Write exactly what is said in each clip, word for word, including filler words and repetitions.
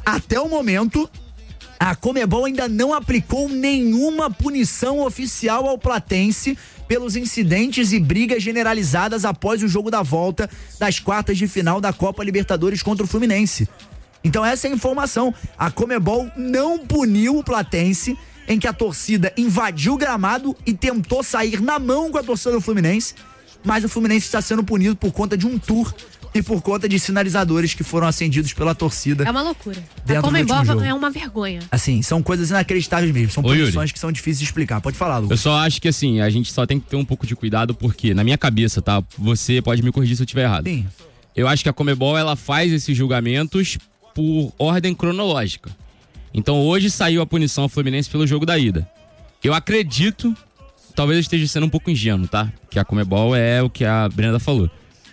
até o momento, a Conmebol ainda não aplicou nenhuma punição oficial ao Platense pelos incidentes e brigas generalizadas após o jogo da volta das quartas de final da Copa Libertadores contra o Fluminense. Então essa é a informação. A Conmebol não puniu o Platense, em que a torcida invadiu o gramado e tentou sair na mão com a torcida do Fluminense, mas o Fluminense está sendo punido por conta de um tour e por conta de sinalizadores que foram acendidos pela torcida. É uma loucura. A Conmebol é uma vergonha. Assim, são coisas inacreditáveis mesmo. São punições que são difíceis de explicar. Pode falar, Lucas. Eu só acho que assim, a gente só tem que ter um pouco de cuidado, porque na minha cabeça, tá? Você pode me corrigir se eu estiver errado. Sim. Eu acho que a Conmebol, ela faz esses julgamentos por ordem cronológica. Então hoje saiu a punição ao Fluminense pelo jogo da ida. Eu acredito, talvez eu esteja sendo um pouco ingênuo, tá? Que a Conmebol é o que a Brenda falou.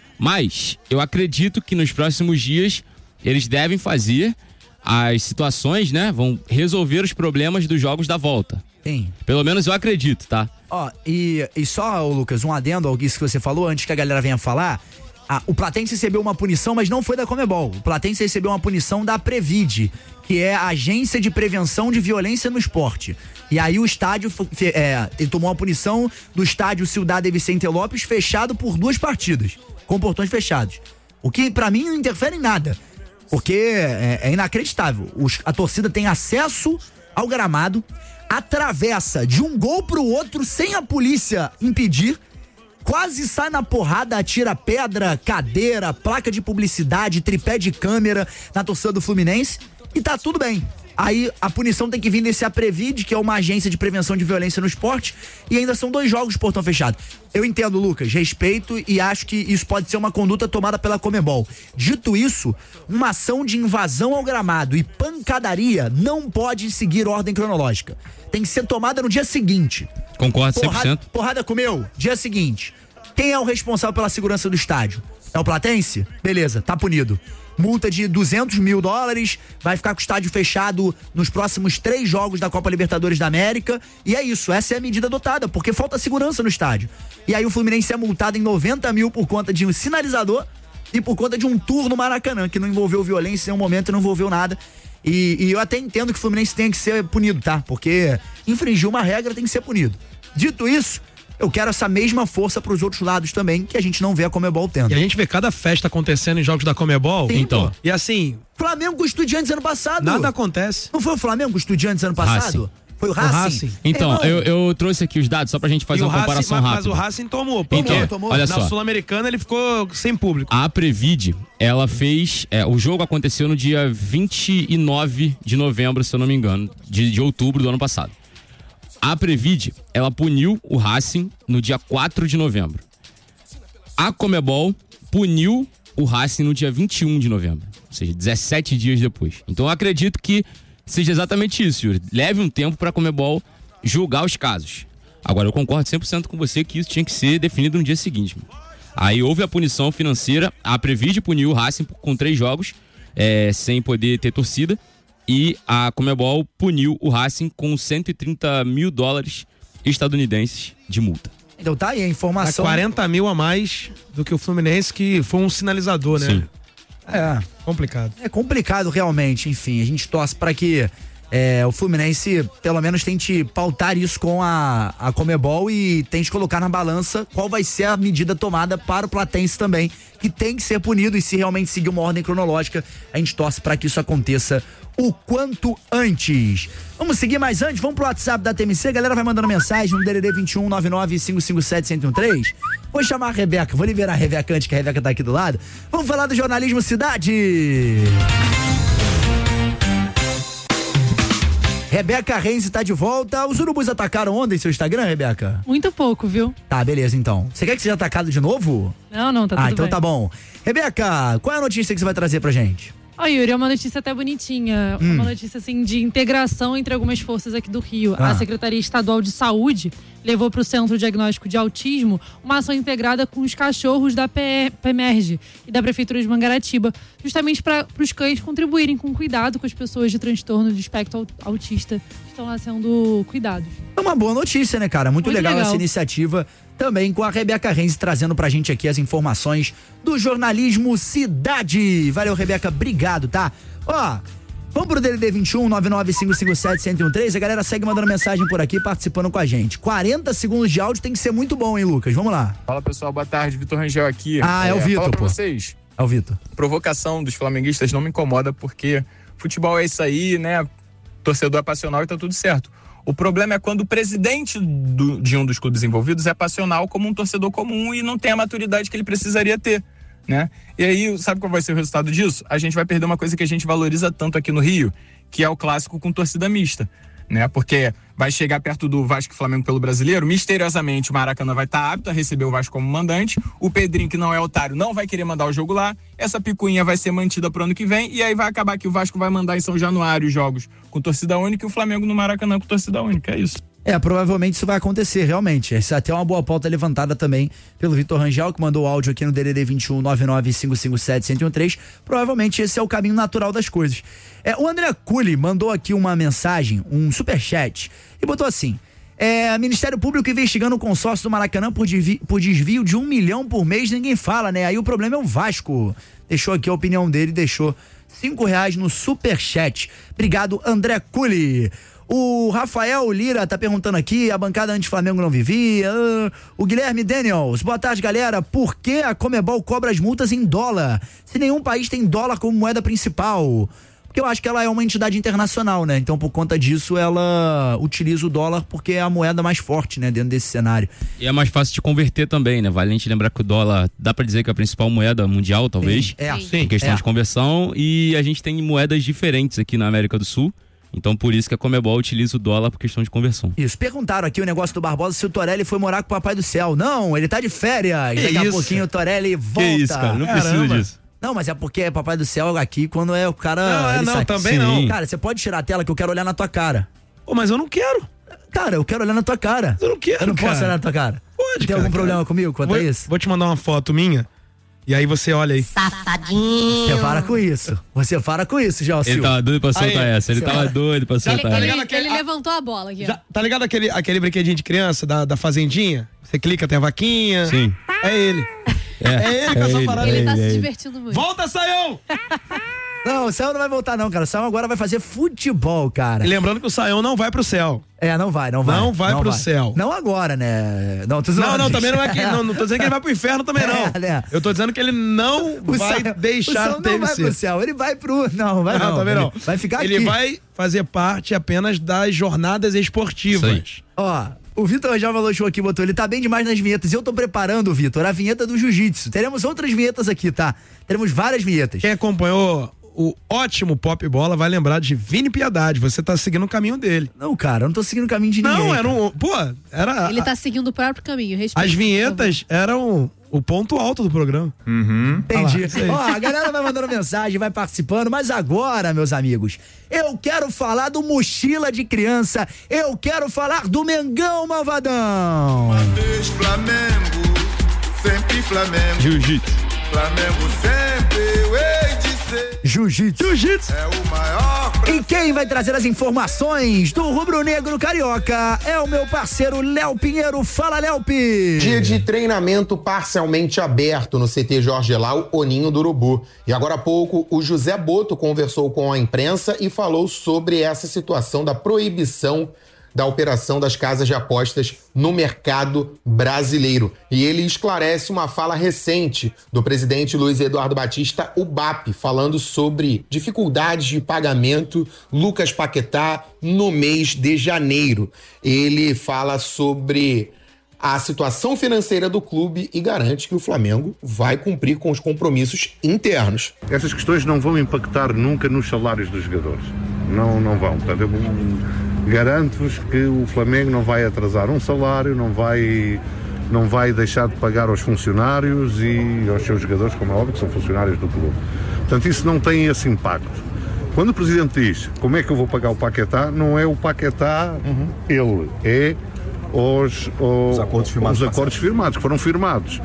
Mas eu acredito que nos próximos dias eles devem fazer as situações, né? Vão resolver os problemas dos jogos da volta. Sim. Pelo menos eu acredito, tá? Ó, e, e só, Lucas, um adendo ao que você falou, antes que a galera venha falar. Ah, o Platense recebeu uma punição, mas não foi da Conmebol. O Platense recebeu uma punição da Previd, que é a Agência de Prevenção de Violência no Esporte. E aí o estádio, é, ele tomou uma punição do estádio Ciudad Vicente Lopes, fechado por duas partidas, com portões fechados. O que pra mim não interfere em nada, porque é, é inacreditável. Os, a torcida tem acesso ao gramado, atravessa de um gol pro outro sem a polícia impedir, quase sai na porrada, atira pedra, cadeira, placa de publicidade, tripé de câmera na torcida do Fluminense e tá tudo bem. Aí a punição tem que vir desse APREVID, que é uma agência de prevenção de violência no esporte, e ainda são dois jogos de portão fechado. Eu entendo, Lucas, respeito e acho que isso pode ser uma conduta tomada pela Conmebol. Dito isso, uma ação de invasão ao gramado e pancadaria não pode seguir ordem cronológica. Tem que ser tomada no dia seguinte. Concordo cem por cento. Porrada, porrada comeu? Dia seguinte. Quem é o responsável pela segurança do estádio? É o Platense? Beleza, tá punido. Multa de duzentos mil dólares, vai ficar com o estádio fechado nos próximos três jogos da Copa Libertadores da América. E é isso, essa é a medida adotada, porque falta segurança no estádio. E aí o Fluminense é multado em noventa mil por conta de um sinalizador e por conta de um tour no Maracanã, que não envolveu violência em nenhum momento, não envolveu nada. E, e eu até entendo que o Fluminense tem que ser punido, tá? Porque infringir uma regra tem que ser punido. Dito isso, eu quero essa mesma força pros outros lados também, que a gente não vê a Conmebol tendo. E a gente vê cada festa acontecendo em jogos da Conmebol. Sim, então. Pô. E assim... Flamengo com o Estudiantes ano passado. Nada acontece. Não foi o Flamengo com o Estudiantes ano passado? Racing. Foi o Racing? O Racing. Então, eu, eu trouxe aqui os dados só pra gente fazer uma Racing, comparação mas, rápida. Mas o Racing tomou. Então, Porque tomou. olha na só. Sul-Americana ele ficou sem público. A Previd, ela fez... É, o jogo aconteceu no dia vinte e nove de novembro, se eu não me engano, de, de outubro do ano passado. A Previd, ela puniu o Racing no dia quatro de novembro. A Conmebol puniu o Racing no dia vinte e um de novembro. Ou seja, dezessete dias depois. Então eu acredito que seja exatamente isso, Yuri. Leve um tempo para a Conmebol julgar os casos. Agora, eu concordo cem por cento com você que isso tinha que ser definido no dia seguinte. Mano. Aí houve a punição financeira, a Previd puniu o Racing com três jogos, é, sem poder ter torcida, e a Conmebol puniu o Racing com cento e trinta mil dólares estadunidenses de multa. Então tá aí a informação. Tá quarenta mil a mais do que o Fluminense, que foi um sinalizador, né? Sim. É, complicado. É complicado realmente, enfim, a gente torce para que é, o Fluminense pelo menos tente pautar isso com a, a Conmebol e tente colocar na balança qual vai ser a medida tomada para o Platense também, que tem que ser punido, e se realmente seguir uma ordem cronológica, a gente torce para que isso aconteça o quanto antes. Vamos seguir mais antes? Vamos pro WhatsApp da T M C, a galera vai mandando mensagem no D D D vinte e um, nove nove, cinco cinco sete, um zero um três. Vou chamar a Rebeca, vou liberar a Rebeca antes, que a Rebeca tá aqui do lado. Vamos falar do jornalismo Cidade. Rebeca Renzi tá de volta. Os urubus atacaram ontem seu Instagram, Rebeca? Muito pouco, viu? Tá, beleza então. Você quer que seja atacado de novo? Não, não, tá tudo Ah, então bem. tá bom. Rebeca, qual é a notícia que você vai trazer pra gente? Ó, Yuri, é uma notícia até bonitinha, Hum. uma notícia assim de integração entre algumas forças aqui do Rio. Ah. A Secretaria Estadual de Saúde levou para o Centro Diagnóstico de Autismo uma ação integrada com os cachorros da P M E R G e da Prefeitura de Mangaratiba, justamente para os cães contribuírem com cuidado com as pessoas de transtorno de espectro au- autista que estão lá sendo cuidados. É uma boa notícia, né, cara? Muito, Muito legal, legal essa iniciativa, também com a Rebeca Renzi trazendo pra gente aqui as informações do jornalismo Cidade. Valeu, Rebeca, obrigado, tá? Ó, Vamos pro D D D vinte e um, nove nove cinco cinco sete, um zero um três. A galera segue mandando mensagem por aqui, participando com a gente. quarenta segundos de áudio tem que ser muito bom, hein, Lucas? Vamos lá. Fala, pessoal. Boa tarde. Vitor Rangel aqui. Ah, é, é o Vitor, fala pra pô. vocês. É o Vitor. Provocação dos flamenguistas não me incomoda, porque futebol é isso aí, né? Torcedor é passional e tá tudo certo. O problema é quando o presidente do, de um dos clubes envolvidos é passional como um torcedor comum e não tem a maturidade que ele precisaria ter, né? E aí, sabe qual vai ser o resultado disso? A gente vai perder uma coisa que a gente valoriza tanto aqui no Rio, que é o clássico com torcida mista, né? Porque vai chegar perto do Vasco e Flamengo pelo Brasileiro, misteriosamente o Maracanã vai estar apto a receber o Vasco como mandante, o Pedrinho, que não é otário, não vai querer mandar o jogo lá, essa picuinha vai ser mantida pro ano que vem, e aí vai acabar que o Vasco vai mandar em São Januário jogos com torcida única e o Flamengo no Maracanã com torcida única, é isso. É, provavelmente isso vai acontecer, realmente. Essa é até uma boa pauta levantada também pelo Vitor Rangel, que mandou o áudio aqui no D D D vinte e um, nove nove cinco cinco sete, um zero um três. Provavelmente esse é o caminho natural das coisas. É, o André Culi mandou aqui uma mensagem, um superchat, e botou assim: é, Ministério Público investigando o consórcio do Maracanã por, desvio, por desvio de um milhão por mês, ninguém fala, né? Aí o problema é o Vasco. Deixou aqui a opinião dele, deixou cinco reais no superchat. Obrigado, André Culi. O Rafael Lira tá perguntando aqui, a bancada anti-Flamengo não vivia. Uh, o Guilherme Daniels, boa tarde, galera. Por que a Conmebol cobra as multas em dólar? Se nenhum país tem dólar como moeda principal. Porque eu acho que ela é uma entidade internacional, né? Então, por conta disso, ela utiliza o dólar porque é a moeda mais forte, né? Dentro desse cenário. E é mais fácil de converter também, né? Vale a gente lembrar que o dólar, dá pra dizer que é a principal moeda mundial, talvez. Sim, é. Sim. Em questão é. de conversão. E a gente tem moedas diferentes aqui na América do Sul. Então, por isso que a Conmebol utiliza o dólar por questão de conversão. Isso. Perguntaram aqui o negócio do Barbosa se o Torelli foi morar com o Papai do Céu. Não, ele tá de férias. Que Daqui isso? a pouquinho o Torelli volta. Que isso, cara? Não precisa Caramba. disso. Não, mas é porque é Papai do Céu aqui quando é o cara... Não, é, ele não, sai. também Sim. não. Cara, você pode tirar a tela que eu quero olhar na tua cara. Ô, mas eu não quero. Cara, eu quero olhar na tua cara. Eu não quero, Eu não posso cara. olhar na tua cara. Pode, Tem cara, algum cara. problema comigo quanto Vou, a isso? vou te mandar uma foto minha e aí você olha aí. Você para com isso. Você para com isso, Gelsil. Ele tava doido pra soltar Aí, essa. Ele você tava vai- doido pra Ele, soltar ele, essa. aquele- ele levantou a bola aqui, ó. Já, tá ligado aquele, aquele brinquedinho de criança da, da fazendinha? Você clica, tem a vaquinha. Sim. É ele. É, ele com essa parada Ele aí. tá se ele. divertindo muito. Volta, Saião! Não, o Céu não vai voltar não, cara. O Céu agora vai fazer futebol, cara. E lembrando que o Saião não vai pro céu. É, não vai, não vai. Não vai pro céu. Não agora, né? Não, tô Não, zoando, não, gente. também não é que. Não, não tô dizendo que ele vai pro inferno também, não. É, né? Eu tô dizendo que ele não O vai Céu- deixar o Céu dele não vai ser. pro céu, ele vai pro... Não, vai não. Não, também não. Ele vai ficar Ele aqui. vai fazer parte apenas das jornadas esportivas. Ó, o Vitor já falou show aqui, botou, ele tá bem demais nas vinhetas. Eu tô preparando, Vitor, a vinheta do jiu-jitsu. Teremos outras vinhetas aqui, tá? Teremos várias vinhetas. Quem acompanhou o ótimo Pop Bola vai lembrar de Vini Piedade. Você tá seguindo o caminho dele. Não, cara, eu não tô seguindo o caminho de ninguém. Não, era cara. um. Pô, era. Ele tá seguindo o próprio caminho. Respeita, As por vinhetas eram o ponto alto do programa. Entendi. Ah lá, isso aí. Ó, a galera vai mandando mensagem, vai participando, mas agora, meus amigos, eu quero falar do Mochila de Criança, eu quero falar do Mengão Malvadão. Vez Flamengo, sempre Flamengo. Jiu-jitsu. Flamengo sempre eu hei de ser. Jiu-Jitsu. Jiu-Jitsu. É o maior. E quem vai trazer as informações do Rubro Negro Carioca é o meu parceiro Léo Pinheiro. Fala, Léo Pi. Dia de treinamento parcialmente aberto no C T Jorge Lau, o Ninho do Urubu. E agora há pouco, o José Boto conversou com a imprensa e falou sobre essa situação da proibição da operação das casas de apostas no mercado brasileiro. E ele esclarece uma fala recente do presidente Luiz Eduardo Batista, o B A P, falando sobre dificuldades de pagamento Lucas Paquetá no mês de janeiro. Ele fala sobre a situação financeira do clube e garante que o Flamengo vai cumprir com os compromissos internos. Essas questões não vão impactar nunca nos salários dos jogadores. Não, não vão. Portanto, eu garanto-vos que o Flamengo não vai atrasar um salário, não vai, não vai deixar de pagar aos funcionários e aos seus jogadores, como é óbvio, que são funcionários do clube. Portanto, isso não tem esse impacto. Quando o Presidente diz como é que eu vou pagar o Paquetá, não é o Paquetá uhum. ele, é os, os, os, acordos, firmados, os acordos firmados, que foram firmados.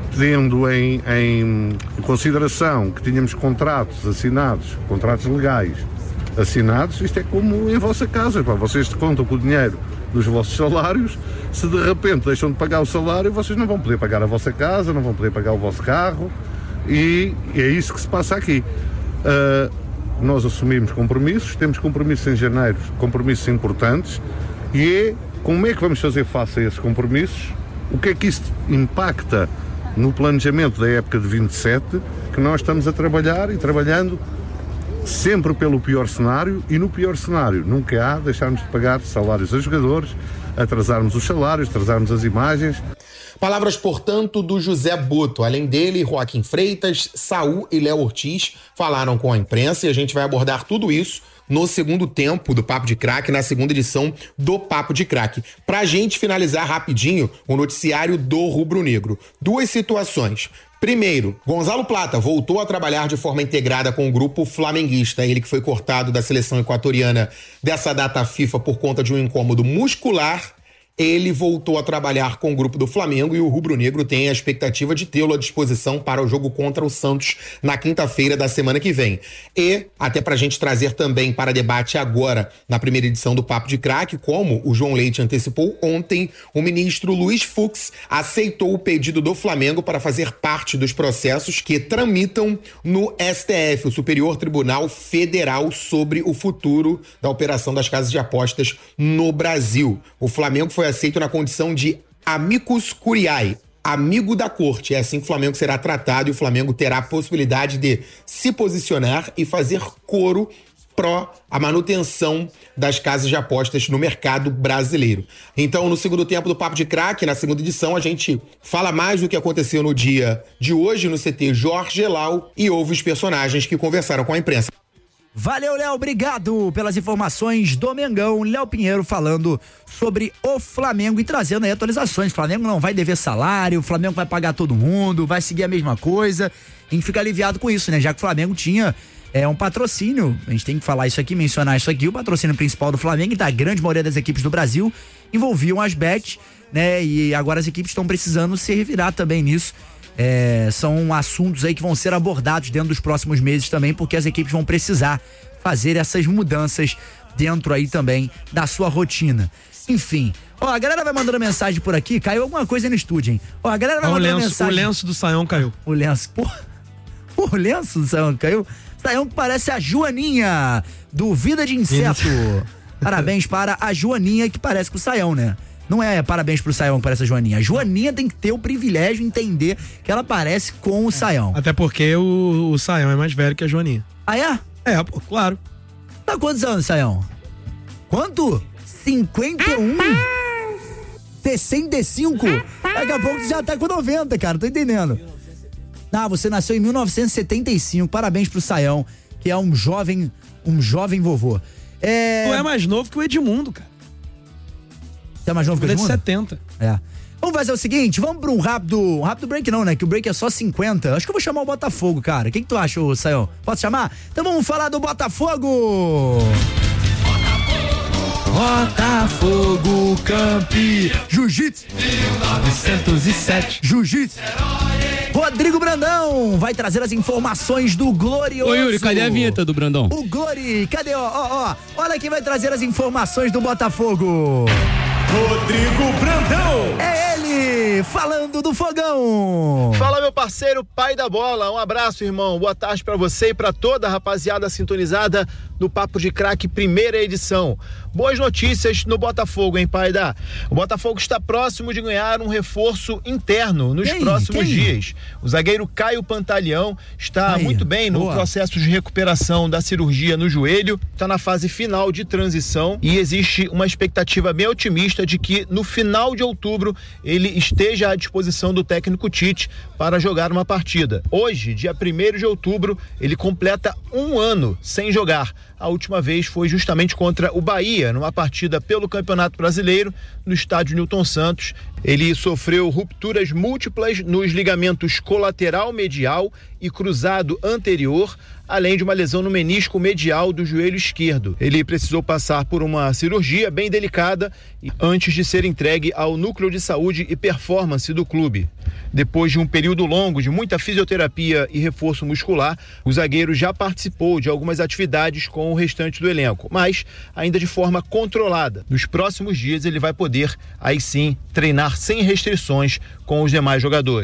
Tendo em, em consideração que tínhamos contratos assinados, contratos legais assinados, isto é como em vossa casa, pá. Vocês contam com o dinheiro dos vossos salários, se de repente deixam de pagar o salário, vocês não vão poder pagar a vossa casa, não vão poder pagar o vosso carro, e é isso que se passa aqui. Uh, nós assumimos compromissos, temos compromissos em janeiro, compromissos importantes, e é como é que vamos fazer face a esses compromissos, o que é que isso impacta no planejamento da época de vinte e sete, que nós estamos a trabalhar e trabalhando sempre pelo pior cenário, e no pior cenário nunca há deixarmos de pagar salários a jogadores, atrasarmos os salários, atrasarmos as imagens. Palavras, portanto, do José Boto. Além dele, Joaquim Freitas, Saul e Léo Ortiz falaram com a imprensa, e a gente vai abordar tudo isso no segundo tempo do Papo de Craque, na segunda edição do Papo de Craque. Pra gente finalizar rapidinho o noticiário do Rubro Negro. Duas situações. Primeiro, Gonzalo Plata voltou a trabalhar de forma integrada com o grupo flamenguista. Ele que foi cortado da seleção equatoriana dessa data FIFA por conta de um incômodo muscular. Ele voltou a trabalhar com o grupo do Flamengo e o Rubro Negro tem a expectativa de tê-lo à disposição para o jogo contra o Santos na quinta-feira da semana que vem. E, até pra gente trazer também para debate agora, na primeira edição do Papo de Craque, como o João Leite antecipou ontem, o ministro Luiz Fux aceitou o pedido do Flamengo para fazer parte dos processos que tramitam no S T F, o Superior Tribunal Federal, sobre o futuro da operação das casas de apostas no Brasil. O Flamengo foi aceito na condição de amicus curiae, amigo da corte. É assim que o Flamengo será tratado, e o Flamengo terá a possibilidade de se posicionar e fazer coro pró a manutenção das casas de apostas no mercado brasileiro. Então, no segundo tempo do Papo de Craque, na segunda edição, a gente fala mais do que aconteceu no dia de hoje no C T Jorge Gelau e ouve os personagens que conversaram com a imprensa. Valeu, Léo, obrigado pelas informações do Mengão. Léo Pinheiro falando sobre o Flamengo e trazendo aí atualizações. O Flamengo não vai dever salário, o Flamengo vai pagar todo mundo, vai seguir a mesma coisa. A gente fica aliviado com isso, né? Já que o Flamengo tinha é, um patrocínio, a gente tem que falar isso aqui, mencionar isso aqui, o patrocínio principal do Flamengo e da grande maioria das equipes do Brasil envolviam as bets, né? E agora as equipes estão precisando se revirar também nisso. É, são assuntos aí que vão ser abordados dentro dos próximos meses também, porque as equipes vão precisar fazer essas mudanças dentro aí também da sua rotina. Enfim, ó, a galera vai mandando mensagem por aqui, caiu alguma coisa aí no estúdio, hein? Ó, a galera vai ah, mandando o lenço, mensagem. O lenço do Saião caiu. O lenço, pô, o lenço do Saião caiu. Saião que parece a Joaninha do Vida de Inseto. Parabéns para a Joaninha, que parece com o Saião, né? Não é parabéns pro Saião que parece a Joaninha. A Joaninha tem que ter o privilégio de entender que ela parece com o Saião. Até porque o, o Saião é mais velho que a Joaninha. Ah, é? É, pô, claro. Tá quantos anos, Saião? Quanto? cinquenta e um? sessenta e cinco? Daqui a pouco você já tá com noventa, cara. Tô entendendo. Ah, você nasceu em mil novecentos e setenta e cinco. Parabéns pro Saião, que é um jovem, um jovem vovô. É... Tu é mais novo que o Edmundo, cara. Você é mais novo que o Edmundo? Ele é de setenta. É. Vamos fazer o seguinte, vamos pra um rápido, um rápido break não, né? Que o break é só cinquenta. Acho que eu vou chamar o Botafogo, cara. O que, que tu acha, Saião? Posso chamar? Então vamos falar do Botafogo! Botafogo Campi Jiu-Jitsu mil novecentos e sete Jiu-Jitsu Rodrigo Brandão vai trazer as informações do Glorioso. Ô Yuri, cadê a vinheta do Brandão? O Glori, cadê? Ó, ó, ó. Olha quem vai trazer as informações do Botafogo. Rodrigo Brandão. É ele, falando do Fogão. Fala, meu parceiro, pai da bola. Um abraço, irmão. Boa tarde pra você e pra toda a rapaziada sintonizada no Papo de Craque, primeira edição. Boas notícias no Botafogo, hein, pai da? O Botafogo está próximo de ganhar um reforço interno nos quem? próximos Quem? dias. O zagueiro Caio Pantaleão está Aí, muito bem no boa. processo de recuperação da cirurgia no joelho, está na fase final de transição e existe uma expectativa bem otimista de que no final de outubro ele esteja à disposição do técnico Tite para jogar uma partida. Hoje, dia primeiro de outubro, ele completa um ano sem jogar. A última vez foi justamente contra o Bahia, numa partida pelo Campeonato Brasileiro, no estádio Newton Santos. Ele sofreu rupturas múltiplas nos ligamentos colateral medial e cruzado anterior, além de uma lesão no menisco medial do joelho esquerdo. Ele precisou passar por uma cirurgia bem delicada antes de ser entregue ao Núcleo de Saúde e Performance do clube. Depois de um período longo de muita fisioterapia e reforço muscular, o zagueiro já participou de algumas atividades com o restante do elenco, mas ainda de forma controlada. Nos próximos dias ele vai poder, aí sim, treinar sem restrições com os demais jogadores.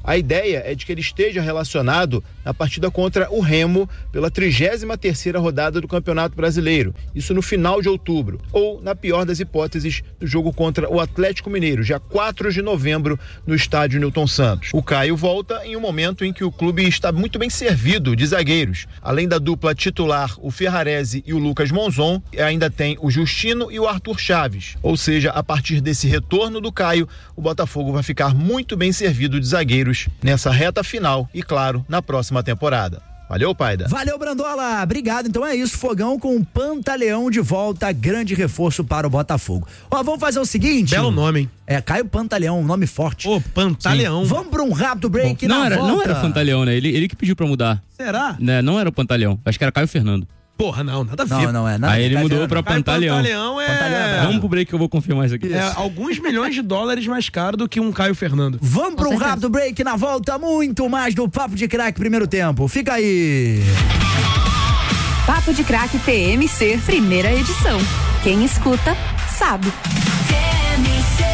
A ideia é de que ele esteja relacionado na partida contra o Remo pela trigésima terceira rodada do Campeonato Brasileiro, isso no final de outubro, ou, na pior das hipóteses, no jogo contra o Atlético Mineiro, dia quatro de novembro, no estádio Newton Santos. O Caio volta em um momento em que o clube está muito bem servido de zagueiros. Além da dupla titular, o Ferrarese e o Lucas Monzon, ainda tem o Justino e o Arthur Chaves. Ou seja, a partir desse retorno do Caio, o Botafogo vai ficar muito bem servido de zagueiros nessa reta final e, claro, na próxima temporada. Valeu, Paida. Valeu, Brandola. Obrigado. Então é isso, Fogão com o Pantaleão de volta, grande reforço para o Botafogo. Ó, vamos fazer o seguinte. Belo nome, hein? É, Caio Pantaleão, nome forte. Ô, Pantaleão. Sim. Vamos para um rápido break. Bom, não, na era, volta. não era Pantaleão, né? Ele, ele que pediu pra mudar. Será? Né? Não era o Pantaleão. Acho que era Caio Fernando. Porra, não, nada a ver. Não, não é nada. Aí ele Caio mudou Fernando. pra Pantaleão. Pantaleão é... Pantaleão é Vamos pro break que eu vou confirmar isso aqui. É alguns milhões de dólares mais caro do que um Caio Fernando. Vamos para um rápido break, na volta muito mais do Papo de Crack primeiro tempo. Fica aí. Papo de Crack T M C, primeira edição. Quem escuta, sabe. T M C.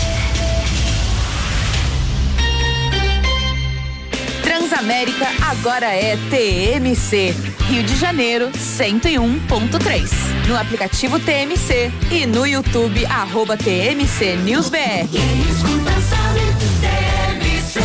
Transamérica agora é T M C. Rio de Janeiro, cento e um ponto três. No aplicativo T M C e no YouTube, arroba T M C News B R. Quem escuta, sabe. T M C.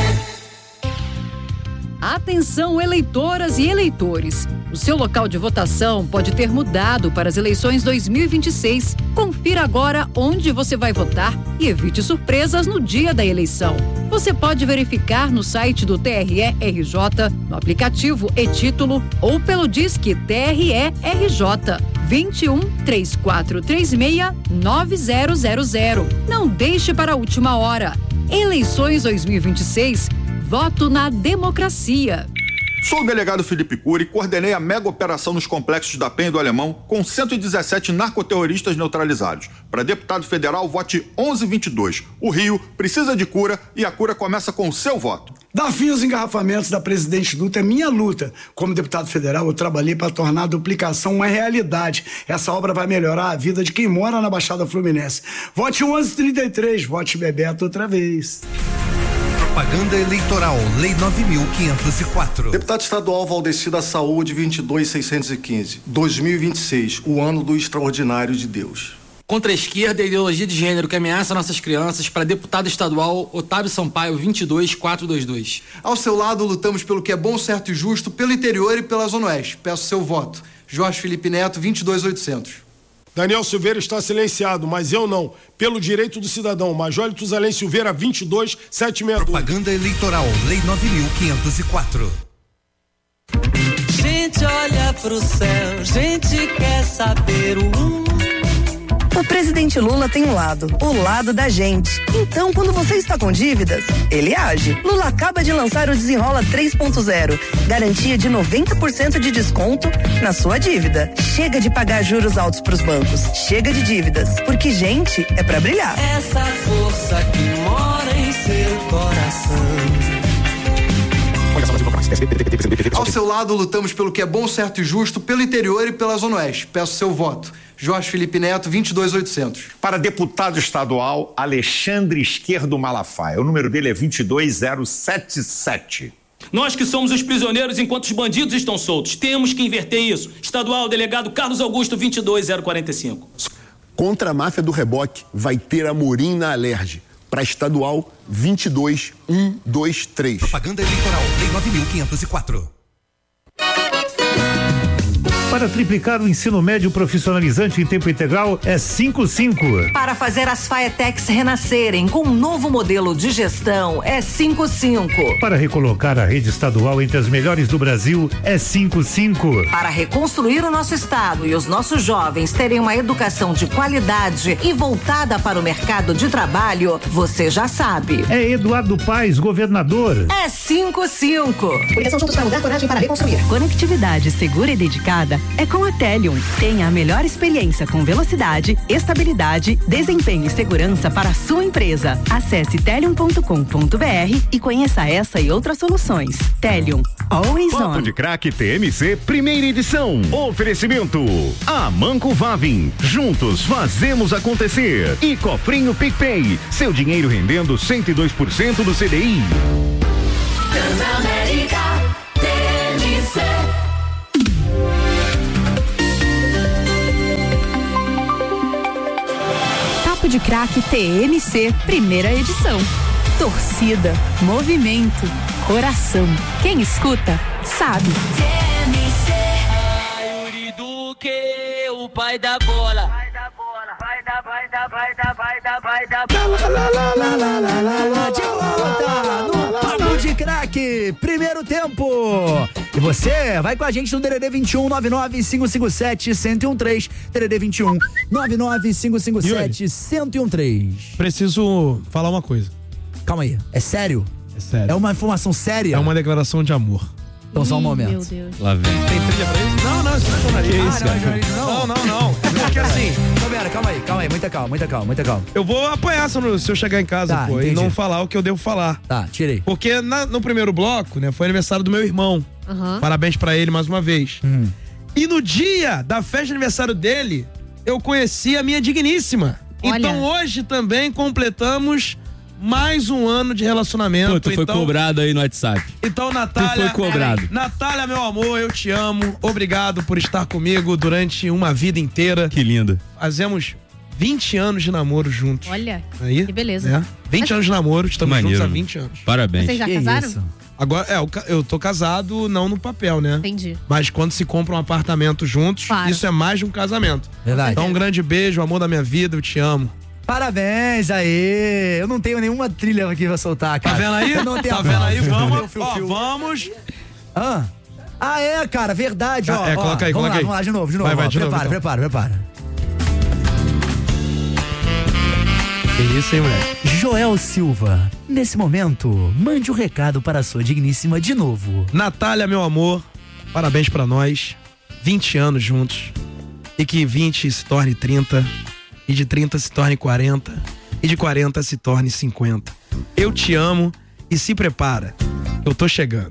Atenção, eleitoras e eleitores. O seu local de votação pode ter mudado para as eleições dois mil e vinte e seis. Confira agora onde você vai votar e evite surpresas no dia da eleição. Você pode verificar no site do T R E R J, no aplicativo e-Título ou pelo Disque T R E R J vinte e um, três quatro três seis, nove zero zero zero. Não deixe para a última hora. Eleições dois mil e vinte e seis. Voto na democracia. Sou o delegado Felipe Cury, coordenei a mega operação nos complexos da Penha e do Alemão com cento e dezessete narcoterroristas neutralizados. Para deputado federal, vote onze vinte e dois. O Rio precisa de cura e a cura começa com o seu voto. Dar fim aos engarrafamentos da presidente Dutra é minha luta. Como deputado federal, eu trabalhei para tornar a duplicação uma realidade. Essa obra vai melhorar a vida de quem mora na Baixada Fluminense. Vote onze trinta e três, vote Bebeto outra vez. Propaganda eleitoral, Lei nove mil quinhentos e quatro. Deputado estadual Valdeci da Saúde, vinte e dois mil seiscentos e quinze. dois mil e vinte e seis, o ano do extraordinário de Deus. Contra a esquerda e a ideologia de gênero que ameaça nossas crianças, para deputado estadual Otávio Sampaio, vinte e dois mil quatrocentos e vinte e dois. Ao seu lado, lutamos pelo que é bom, certo e justo, pelo interior e pela Zona Oeste. Peço seu voto. Jorge Felipe Neto, vinte e dois mil oitocentos. Daniel Silveira está silenciado, mas eu não. Pelo direito do cidadão, Major Tuzalém Silveira, vinte e dois mil setecentos e sessenta e dois. Propaganda eleitoral, Lei nove mil quinhentos e quatro. Gente olha pro céu, gente quer saber o um. O presidente Lula tem um lado, o lado da gente. Então, quando você está com dívidas, ele age. Lula acaba de lançar o Desenrola três ponto zero. Garantia de noventa por cento de desconto na sua dívida. Chega de pagar juros altos pros bancos. Chega de dívidas. Porque gente é pra brilhar. Essa força que mora em seu coração. Ao seu lado, lutamos pelo que é bom, certo e justo, pelo interior e pela Zona Oeste. Peço seu voto. Jorge Felipe Neto, vinte e dois mil oitocentos. Para deputado estadual, Alexandre Esquerdo Malafaia. O número dele é vinte e dois mil setenta e sete. Nós que somos os prisioneiros enquanto os bandidos estão soltos. Temos que inverter isso. Estadual, delegado Carlos Augusto, vinte e dois mil quarenta e cinco. Contra a máfia do reboque, vai ter Amorim na Alerj. Para estadual, vinte e dois mil cento e vinte e três. Propaganda eleitoral, Lei nove mil quinhentos e quatro. Para triplicar o ensino médio profissionalizante em tempo integral é cinco cinco. Para fazer as Faetecs renascerem com um novo modelo de gestão é cinco cinco. Para recolocar a rede estadual entre as melhores do Brasil é cinco cinco. Para reconstruir o nosso estado e os nossos jovens terem uma educação de qualidade e voltada para o mercado de trabalho, você já sabe. É Eduardo Paes, governador. É cinco cinco. Ligação juntos para mudar, coragem para reconstruir. Conectividade segura e dedicada é com a Telium. Tenha a melhor experiência com velocidade, estabilidade, desempenho e segurança para a sua empresa. Acesse telium ponto com ponto b r e conheça essa e outras soluções. Telium, always on. Papo de Crack T M C, primeira edição. Oferecimento Amanco Vavin. Juntos fazemos acontecer. E Cofrinho PicPay. Seu dinheiro rendendo cento e dois por cento do C D I. Transamérica T M C. Papo de Craque T M C, primeira edição. Torcida, movimento, coração. Quem escuta, sabe. T M C. Yuri Duque, o pai da bola. Vai da bola, vai da, vai da, vai da, vai da, vai da bola. De volta no Papo de Craque, primeiro tempo. E você vai com a gente no D D D vinte e um, nove nove cinco cinco sete, um zero um três, D D D vinte e um, nove nove cinco cinco sete, um zero um três. Preciso falar uma coisa. Calma aí, é sério? É sério. É uma informação séria? É uma declaração de amor. Então só um momento. Meu Deus. Lá vem. Tem trilha pra isso? Não, não, isso não é jornalismo. Ah, não, é jornalismo, não, não, não. É porque assim... Então, pera, calma aí, calma aí, muita calma, muita calma, muita calma. Eu vou apanhar se eu, se eu chegar em casa, Tá, pô, entendi. e não falar o que eu devo falar. Tá, tirei. Porque na- no primeiro bloco, né, foi aniversário do meu irmão. Aham. Parabéns pra ele mais uma vez. Hum. E no dia da festa de aniversário dele, eu conheci a minha digníssima. Olha. Então hoje também completamos mais um ano de relacionamento. Pô, tu foi então, cobrado aí no WhatsApp. Então, Natália. Tu foi cobrado. Natália, meu amor, eu te amo. Obrigado por estar comigo durante uma vida inteira. Que lindo. Fazemos vinte anos de namoro juntos. Olha, Aí, que beleza. né? vinte Mas- anos de namoro, estamos Maneiro. juntos há vinte anos. Parabéns. Vocês já Que casaram? isso? Agora, é, eu, ca- eu tô casado, não no papel, né? Entendi. Mas quando se compra um apartamento juntos, Claro. isso é mais de um casamento. Verdade. Então, um grande beijo, amor da minha vida, eu te amo. Parabéns aí. Eu não tenho nenhuma trilha aqui pra soltar, Tá cara. vendo aí? Eu não tenho Tá vendo aí? eu não tenho Vamos, fio, ó, fio. vamos. Ah. Ah, é, cara, verdade, ó. É, ó, coloca aí, vamos coloca lá, aí. Vamos lá, de novo, de novo. Vai, vai, ó. de novo, prepara, então. prepara, prepara. Que isso, hein, moleque? Joel Silva, nesse momento, mande um recado para a sua digníssima de novo. Natália, meu amor, parabéns pra nós. vinte anos juntos. E que vinte se torne trinta. E de trinta se torne quarenta. E de quarenta se torne cinquenta. Eu te amo e se prepara. Eu tô chegando.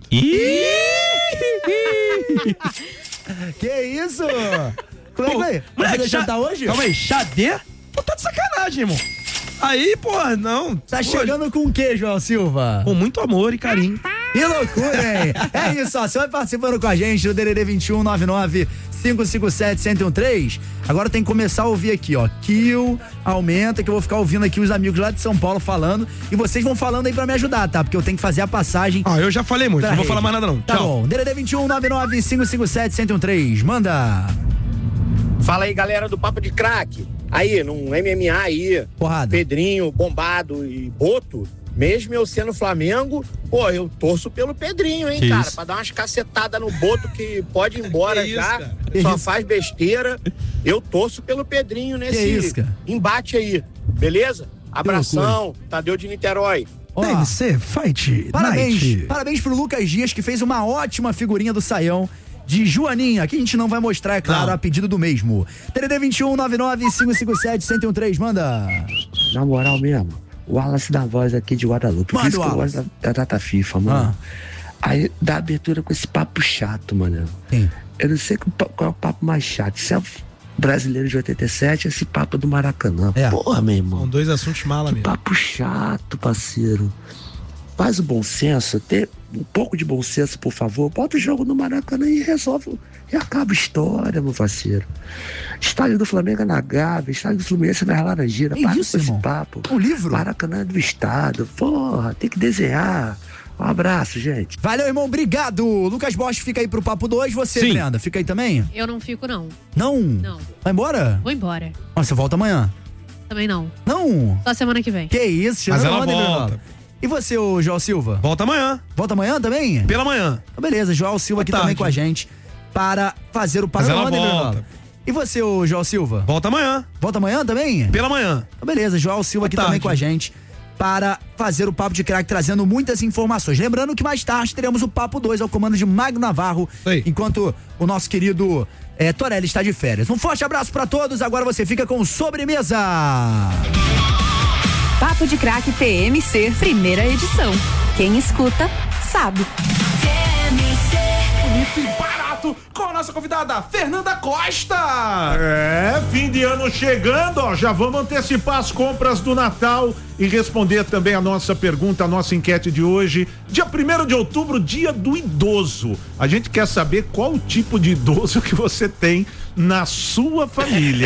Que isso? Como é que Pô, vai? Vai moleque, fazer chá- jantar hoje? Calma aí, Xadê? Pô, tá de sacanagem, irmão. Aí, pô, não. Tá Pô, chegando com o quê, Joel Silva? Com muito amor e carinho. Que loucura, hein? É isso, ó. Você vai participando com a gente do D D D vinte e um, nove nove cinco cinco sete, um zero um três. Agora tem que começar a ouvir aqui, ó. Kill, aumenta, que eu vou ficar ouvindo aqui os amigos lá de São Paulo falando. E vocês vão falando aí pra me ajudar, tá? Porque eu tenho que fazer a passagem. Ah, eu já falei muito, pra não vou rede. falar mais nada não. Tá Tchau. bom. D D D vinte e um, nove nove cinco cinco sete, um zero um três. Manda. Fala aí, galera do Papo de Craque. Aí, num M M A aí, Porrada. Pedrinho, Bombado e Boto, mesmo eu sendo Flamengo, pô, eu torço pelo Pedrinho, hein, Que cara? isso? Pra dar umas cacetadas no Boto que pode ir embora Que isso, já, cara? só faz besteira. Eu torço pelo Pedrinho nesse isso, cara? embate aí, beleza? Abração, Tadeu de Niterói. Ó, D M C Fight Parabéns, Night. parabéns pro Lucas Dias, que fez uma ótima figurinha do Saião de Joaninha, que a gente não vai mostrar, é claro, Não. a pedido do mesmo. D D D vinte e um, nove nove cinco cinco sete, um zero um três, manda. Na moral mesmo, o Wallace da voz aqui de Guadalupe. Por Manda, isso que eu Wallace. gosto da, da data FIFA, mano. Aí dá abertura com esse papo chato, mano. Sim. Eu não sei qual qual é o papo mais chato. Se é o brasileiro de oitenta e sete, esse papo do Maracanã. É. Porra, meu irmão. São dois assuntos mala mesmo. Papo chato, parceiro. Faz o bom senso, ter um pouco de bom senso, por favor. Bota o jogo no Maracanã e resolve. E acaba a história, meu parceiro. Estádio do Flamengo é na Gávea, estádio do Fluminense é na Laranjeira. Que Para isso, com esse irmão? papo. Um livro? Maracanã é do Estado. Porra, tem que desenhar. Um abraço, gente. Valeu, irmão, obrigado. Lucas Bosch fica aí pro Papo dois, você, Sim. Brenda, fica aí também? Eu não fico, não. Não? Não. Vai embora? Vou embora. Ó, você volta amanhã? Também não. Não? Só semana que vem. Que isso, Mas tirando ela onda, hein, volta. Bernardo? E você, ô João Silva? Volta amanhã. Volta amanhã também? Pela manhã. Então, beleza, João Silva aqui Boa também tarde. com a gente para fazer o Mas ela Panorama, hein, volta. Bernardo? E você, ô João Silva? Volta amanhã. Volta amanhã também? Pela manhã. Então, beleza, João Silva aqui Boa também tarde. com a gente para fazer o Papo de Craque, trazendo muitas informações. Lembrando que mais tarde teremos o Papo dois ao comando de Magno Navarro, Aí. enquanto o nosso querido é, Torelli está de férias. Um forte abraço para todos, agora você fica com Sobremesa. Papo de Craque T M C, primeira edição. Quem escuta, sabe. Bonito e barato com a nossa convidada Fernanda Costa. É, fim de ano chegando, ó, já vamos antecipar as compras do Natal e responder também a nossa pergunta, a nossa enquete de hoje. Dia primeiro de outubro, dia do idoso. A gente quer saber qual o tipo de idoso que você tem na sua família.